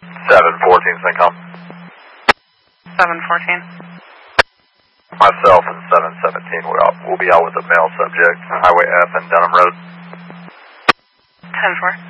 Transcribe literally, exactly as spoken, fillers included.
seven fourteen, Syncom. seven fourteen. Myself and seven seventeen will will be out with a male subject, Highway F and Dunham Road. ten four.